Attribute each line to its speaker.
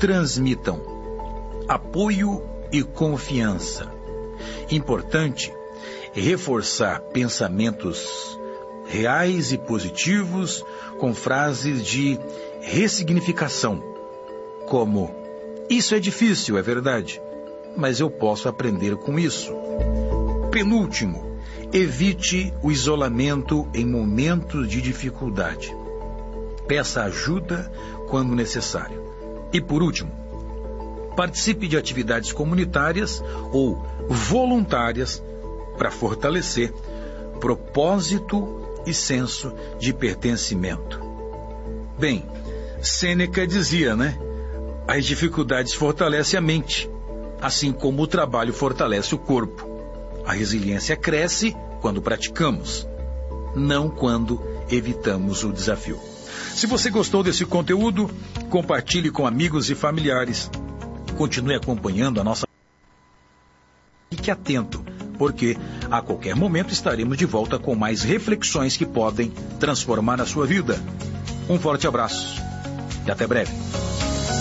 Speaker 1: transmitam apoio e confiança. Importante reforçar pensamentos reais e positivos com frases de ressignificação, como: isso é difícil, é verdade, mas eu posso aprender com isso. Penúltimo, evite o isolamento em momentos de dificuldade. Peça ajuda quando necessário. E por último, participe de atividades comunitárias ou voluntárias para fortalecer propósito e senso de pertencimento. Bem, Sêneca dizia, né? As dificuldades fortalecem a mente, assim como o trabalho fortalece o corpo. A resiliência cresce quando praticamos, não quando evitamos o desafio. Se você gostou desse conteúdo, compartilhe com amigos e familiares. Continue acompanhando a nossa... Fique atento, porque a qualquer momento estaremos de volta com mais reflexões que podem transformar a sua vida. Um forte abraço e até breve.